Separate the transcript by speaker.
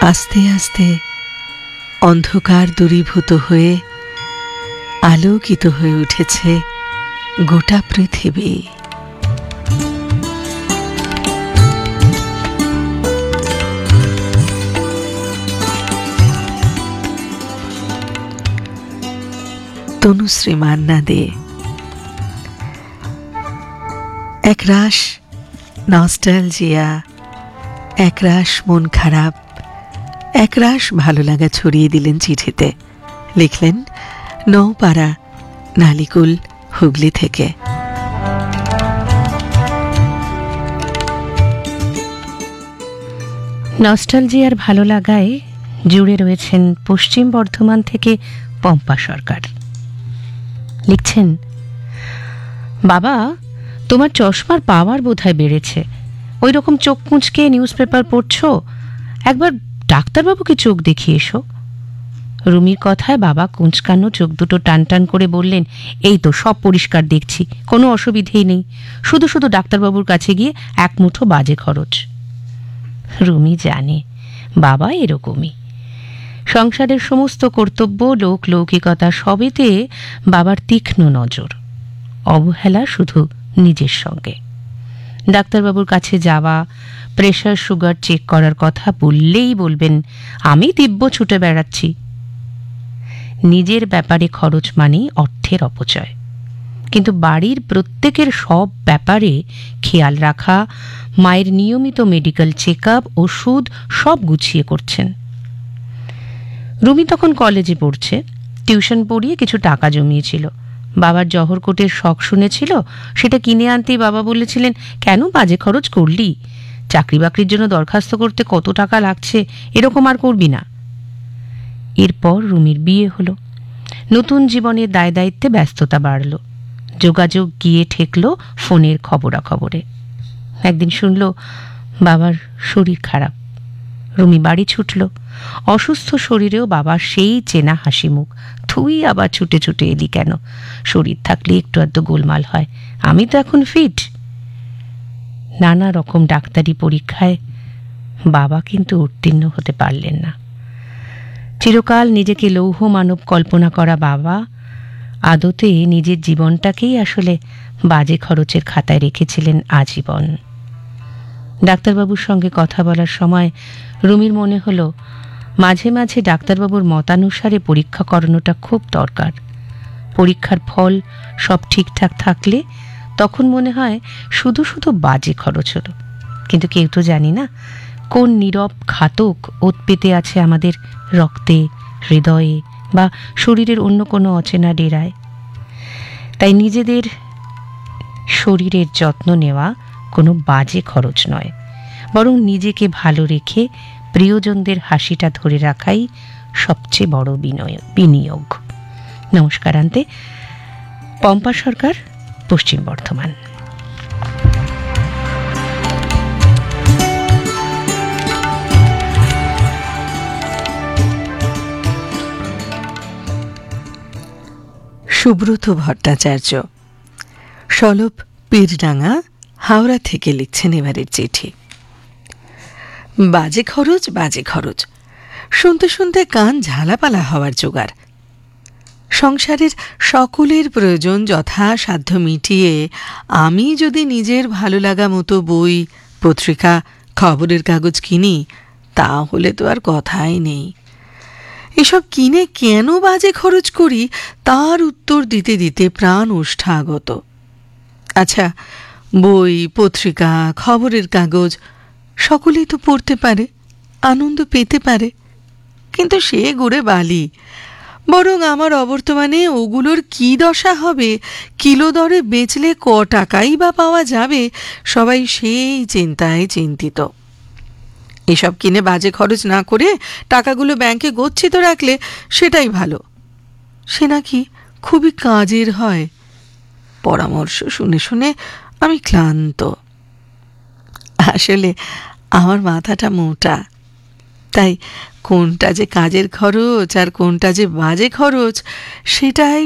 Speaker 1: আস্তে আস্তে অন্ধকার দূরীভূত হয়ে আলোকিত হয়ে উঠেছে গোটা পৃথিবী। তনুশ্রী মান্না দে একরাশ নস্টালজিয়া, একরাশ মন খারাপ, একরাশ ভালো লাগা ছড়িয়ে দিলেন চিঠিতে। লিখলেন নৌপাড়া, নালিকুল, হুগলি থেকে।
Speaker 2: নস্টালজিয়ার ভালো লাগায় জুড়ে রয়েছেন পশ্চিম বর্ধমান থেকে পম্পা সরকার। লিখছেন, বাবা তোমার চশমার পাওয়ার বোধহয় বেড়েছে, ওই রকম চোখ মুচকে নিউজ পেপার পড়ছো, একবার ডাক্তারবাবুকে চোখ দেখিয়ে এসো। রুমির কথায় বাবা কুঁচকানো চোখ দুটো টান টান করে বললেন, এই তো সব পরিষ্কার দেখছি, কোনো অসুবিধেই নেই, শুধু শুধু ডাক্তারবাবুর কাছে গিয়ে এক মুঠো বাজে খরচ। রুমি জানে বাবা এরকমই। সংসারের সমস্ত কর্তব্য, লোক লৌকিকতা সবেতে বাবার তীক্ষ্ণ নজর, অবহেলা শুধু নিজের সঙ্গে। ডাক্তারবাবুর কাছে যাওয়া, প্রেশার সুগার চেক করার কথা বললেই বলবেন, আমি দিব্য ছুটে বেড়াচ্ছি। নিজের ব্যাপারে খরচ মানেই অর্থের অপচয়, কিন্তু বাড়ির প্রত্যেকের সব ব্যাপারে খেয়াল রাখা, মায়ের নিয়মিত মেডিকেল চেক আপ, ওষুধ সব গুছিয়ে করছেন। রুমি তখন কলেজে পড়ছে, টিউশন পড়িয়ে কিছু টাকা জমিয়েছিল। বাবার জহরকোটের শখ শুনেছিল, সেটা কিনে আনতেই বাবা বলেছিলেন, কেন বাজে খরচ করলি, চাকরি বাকরির জন্য দরখাস্ত করতে কত টাকা লাগছে, এরকম আর করবি না। এরপর রুমির বিয়ে হলো, নতুন জীবনের দায় দায়িত্বে ব্যস্ততা বাড়ল, যোগাযোগ গিয়ে ঠেকলো ফোনের খবরাখবরে। একদিন শুনল বাবার শরীর খারাপ। রুমি বাড়ি ছুটল। অসুস্থ শরীরেও বাবার সেই চেনা হাসি মুখ। তুই আবার ছুটে ছুটে এলি কেন, শরীর থাকলে একটু আধটু গোলমাল হয়, আমি তো এখন ফিট। নানা রকম ডাক্তারি পরীক্ষায় বাবা কিন্তু উত্তীর্ণ হতে পারলেন না। চিরকাল নিজেকে লৌহ মানব কল্পনা করা বাবা আদতে নিজের জীবনটাকেই আসলে বাজে খরচের খাতায় রেখেছিলেন আজীবন। ডাক্তারবাবুর সঙ্গে কথা বলার সময় রুমির মনে হলো, মাঝে মাঝে ডাক্তারবাবুর মতানুসারে পরীক্ষা করানোটা খুব দরকার। পরীক্ষার ফল সব ঠিকঠাক থাকলে তখন মনে হয় শুধু শুধু বাজে খরচ হলো, কিন্তু কেউ তো জানি না কোন নীরব ঘাতক ওত পেতে আছে আমাদের রক্তে, হৃদয়ে বা শরীরের অন্য কোনো অচেনা ডেরায়। তাই নিজেদের শরীরের যত্ন নেওয়া কোনো বাজে খরচ নয়, বরং নিজেকে ভালো রেখে প্রিয়জনদের হাসিটা ধরে রাখাই সবচেয়ে বড় বিনিয়োগ। নমস্কারান্তে, পম্পা সরকার, পশ্চিম বর্ধমান।
Speaker 1: সুব্রত ভট্টাচার্য সলভ পীরডাঙ্গা, হাওড়া থেকে লিখছেন এবারের চিঠি। বাজে খরচ, বাজে খরচ, শুনতে শুনতে কান ঝালাপালা হওয়ার জোগাড়। সংসারের সকলের প্রয়োজন যথাসাধ্য মিটিয়ে আমি যদি নিজের ভালো লাগা মতো বই, পত্রিকা, খবরের কাগজ কিনি, তাহলে তো আর কথাই নেই। এসব কিনে কেন বাজে খরচ করি তার উত্তর দিতে দিতে প্রাণ ওষ্ঠাগত। আচ্ছা, বই, পত্রিকা, খবরের কাগজ সকলেই তো পড়তে পারে, আনন্দ পেতে পারে, কিন্তু সে গুড়ে বালি। বরং আমার অবর্তমানে ওগুলোর কি দশা হবে, কিলো দরে বেচলে ক টাকাই বা পাওয়া যাবে, সবাই সেই চিন্তায় চিন্তিত। এসব কিনে বাজে খরচ না করে টাকাগুলো ব্যাংকে গচ্ছিত রাখলে সেটাই ভালো। সে নাকি খুবই কাজের হয়। পরামর্শ শুনে শুনে আমি ক্লান্ত। আসলে আমার মাথাটা মোটা, তাই কোনটা যে কাজের খরচ আর কোনটা যে বাজে খরচ সেটাই